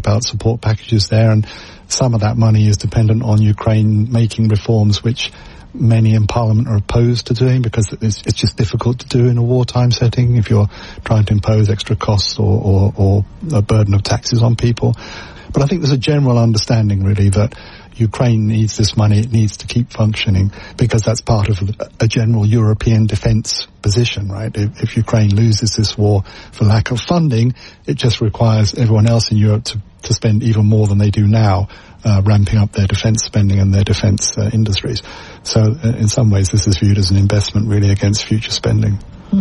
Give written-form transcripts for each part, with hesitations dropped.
about support packages there, and some of that money is dependent on Ukraine making reforms which many in Parliament are opposed to doing, because it's just difficult to do in a wartime setting if you're trying to impose extra costs or a burden of taxes on people. But I think there's a general understanding, really, that Ukraine needs this money. It needs to keep functioning because that's part of a general European defence position, right? If Ukraine loses this war for lack of funding, it just requires everyone else in Europe to spend even more than they do now, ramping up their defence spending and their defence industries. So in some ways this is viewed as an investment really against future spending.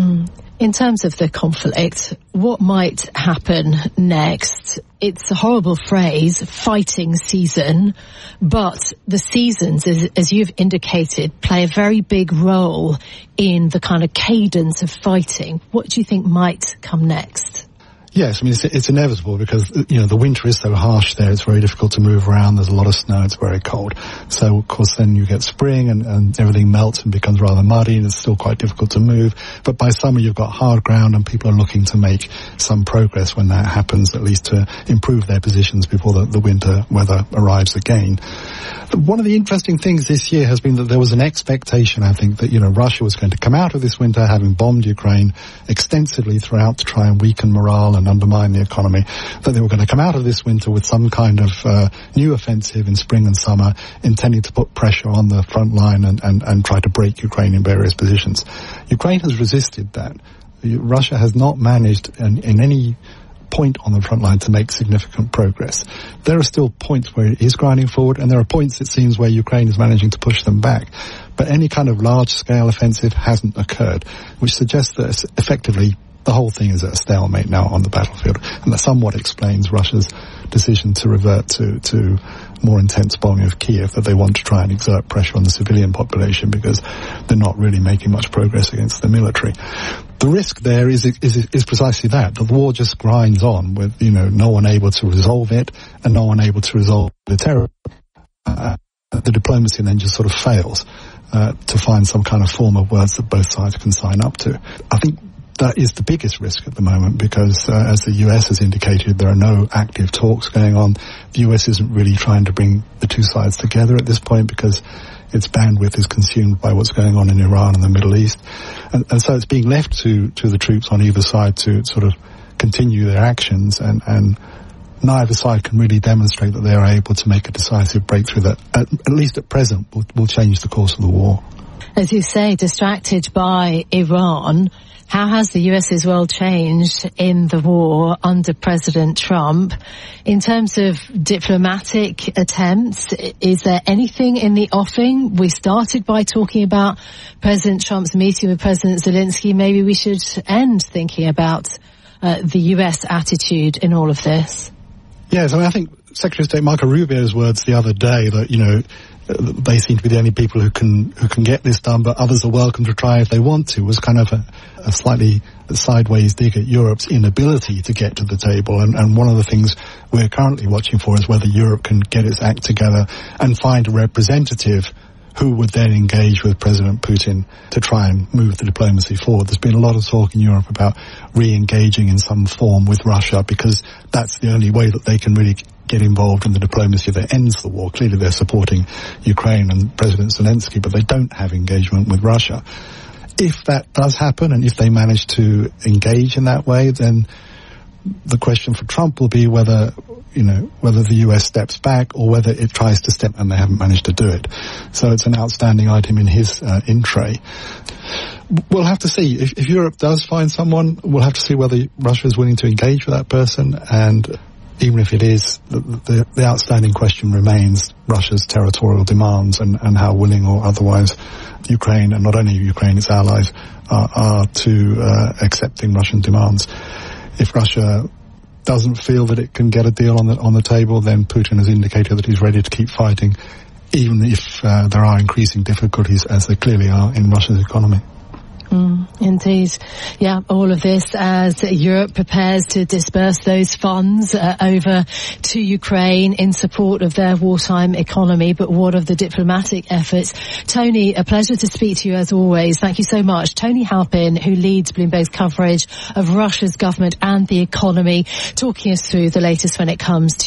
In terms of the conflict, what might happen next? It's a horrible phrase, fighting season, but the seasons, as you've indicated, play a very big role in the kind of cadence of fighting. What do you think might come next? Yes, I mean, it's inevitable because, the winter is so harsh there. It's very difficult to move around. There's a lot of snow. It's very cold. So, of course, then you get spring and everything melts and becomes rather muddy and it's still quite difficult to move. But by summer, you've got hard ground and people are looking to make some progress when that happens, at least to improve their positions before the winter weather arrives again. One of the interesting things this year has been that there was an expectation, I think, that, Russia was going to come out of this winter having bombed Ukraine extensively throughout to try and weaken morale and undermine the economy, that they were going to come out of this winter with some kind of new offensive in spring and summer, intending to put pressure on the front line and try to break Ukraine in various positions. Ukraine has resisted that. Russia has not managed in any point on the front line to make significant progress. There are still points where it is grinding forward, and there are points, it seems, where Ukraine is managing to push them back. But any kind of large-scale offensive hasn't occurred, which suggests that effectively the whole thing is at a stalemate now on the battlefield, and that somewhat explains Russia's decision to revert to more intense bombing of Kiev, that they want to try and exert pressure on the civilian population because they're not really making much progress against the military. The risk there is precisely that the war just grinds on with, no one able to resolve it and no one able to resolve the terror. The diplomacy then just sort of fails to find some kind of form of words that both sides can sign up to. I think that is the biggest risk at the moment because, as the US has indicated, there are no active talks going on. The US isn't really trying to bring the two sides together at this point because its bandwidth is consumed by what's going on in Iran and the Middle East. And so it's being left to the troops on either side to sort of continue their actions, and neither side can really demonstrate that they are able to make a decisive breakthrough that, at least at present, will change the course of the war. As you say, distracted by Iran, how has the US's role changed in the war under President Trump? In terms of diplomatic attempts, is there anything in the offing? We started by talking about President Trump's meeting with President Zelensky. Maybe we should end thinking about the US attitude in all of this. Yes, I think Secretary of State Marco Rubio's words the other day that, they seem to be the only people who can get this done, but others are welcome to try if they want to, was kind of a slightly sideways dig at Europe's inability to get to the table. And one of the things we're currently watching for is whether Europe can get its act together and find a representative who would then engage with President Putin to try and move the diplomacy forward. There's been a lot of talk in Europe about re-engaging in some form with Russia because that's the only way that they can really get involved in the diplomacy that ends the war. Clearly they're supporting Ukraine and President Zelensky, but they don't have engagement with Russia. If that does happen, and if they manage to engage in that way, then the question for Trump will be whether the US steps back or whether it tries to step, and they haven't managed to do it. So it's an outstanding item in his in tray. We'll have to see. If Europe does find someone, we'll have to see whether Russia is willing to engage with that person, and even if it is, the outstanding question remains Russia's territorial demands and how willing or otherwise Ukraine, and not only Ukraine, its allies, are to accepting Russian demands. If Russia doesn't feel that it can get a deal on the table, then Putin has indicated that he's ready to keep fighting, even if there are increasing difficulties, as there clearly are in Russia's economy. Indeed. Yeah, all of this as Europe prepares to disperse those funds over to Ukraine in support of their wartime economy. But what of the diplomatic efforts? Tony, a pleasure to speak to you as always. Thank you so much. Tony Halpin, who leads Bloomberg's coverage of Russia's government and the economy, talking us through the latest when it comes to